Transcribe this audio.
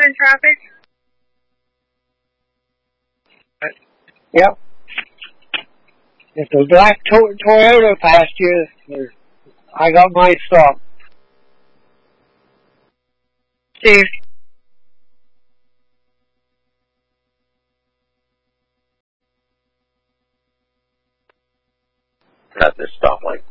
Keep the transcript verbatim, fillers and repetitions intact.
in traffic? Yep. If the black to- Toyota passed you, I got mine stopped. Steve. At this stoplight.